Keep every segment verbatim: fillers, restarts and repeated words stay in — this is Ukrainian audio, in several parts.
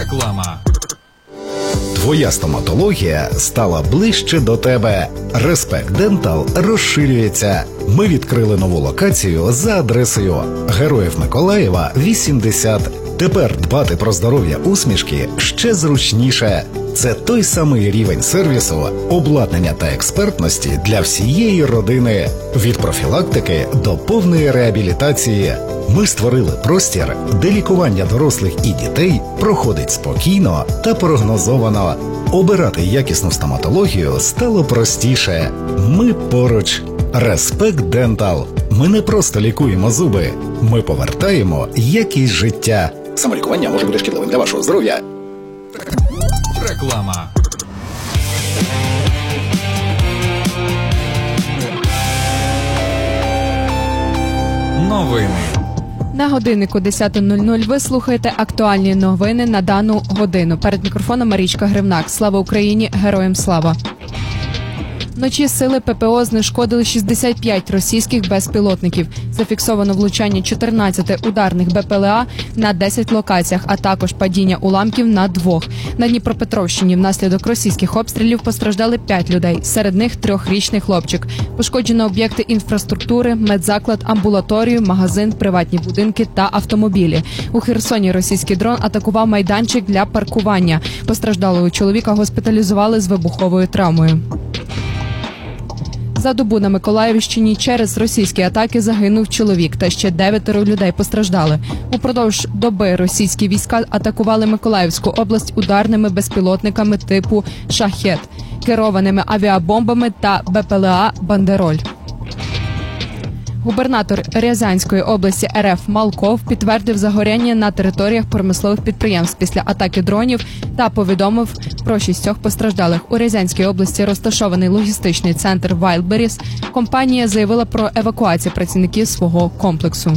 Реклама. Твоя стоматологія стала ближче до тебе. Респект Дентал розширюється. Ми відкрили нову локацію за адресою Героїв Миколаєва, вісімдесят. Тепер дбати про здоров'я усмішки ще зручніше. Це той самий рівень сервісу, обладнання та експертності для всієї родини. Від профілактики до повної реабілітації. Ми створили простір, де лікування дорослих і дітей проходить спокійно та прогнозовано. Обирати якісну стоматологію стало простіше. Ми поруч. Респект Дентал. Ми не просто лікуємо зуби. Ми повертаємо якість життя. Самолікування може бути шкідливим для вашого здоров'я. Реклама. Новини. На годиннику десята нуль нуль ви слухаєте актуальні новини на дану годину. Перед мікрофоном Марічка Гривнак. Слава Україні! Героям слава! Вночі сили ППО знешкодили шістдесят п'ять російських безпілотників. Зафіксовано влучання чотирнадцяти ударних БПЛА на десять локаціях, а також падіння уламків на двох. На Дніпропетровщині внаслідок російських обстрілів постраждали п'ять людей, серед них трьохрічний хлопчик. Пошкоджено об'єкти інфраструктури, медзаклад, амбулаторію, магазин, приватні будинки та автомобілі. У Херсоні російський дрон атакував майданчик для паркування. Постраждалого чоловіка госпіталізували з вибуховою травмою. За добу на Миколаївщині через російські атаки загинув чоловік та ще дев'ятеро людей постраждали. Упродовж доби російські війська атакували Миколаївську область ударними безпілотниками типу «Шахет», керованими авіабомбами та БПЛА «Бандероль». Губернатор Рязанської області РФ Малков підтвердив загоряння на територіях промислових підприємств після атаки дронів та повідомив про шістьох постраждалих. У Рязанській області розташований логістичний центр «Вайлдберріс». Компанія заявила про евакуацію працівників свого комплексу.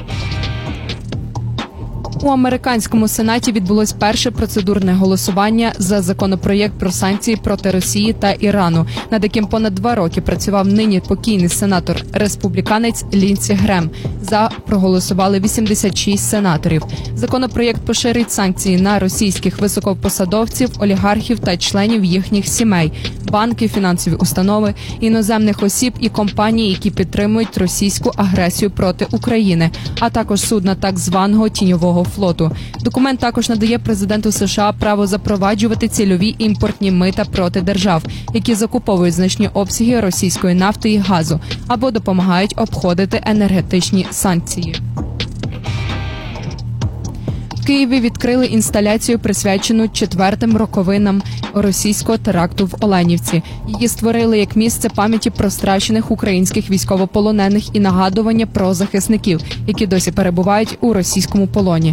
У американському Сенаті відбулось перше процедурне голосування за законопроєкт про санкції проти Росії та Ірану, над яким понад два роки працював нині покійний сенатор-республіканець Лінсі Грем. За проголосували вісімдесят шість сенаторів. Законопроєкт поширить санкції на російських високопосадовців, олігархів та членів їхніх сімей, банки, фінансові установи, іноземних осіб і компаній, які підтримують російську агресію проти України, а також судна так званого тіньового флоту. Документ також надає президенту США право запроваджувати цільові імпортні мита проти держав, які закуповують значні обсяги російської нафти і газу або допомагають обходити енергетичні санкції. В Києві відкрили інсталяцію, присвячену четвертим роковинам російського теракту в Оленівці. Її створили як місце пам'яті про страчених українських військовополонених і нагадування про захисників, які досі перебувають у російському полоні.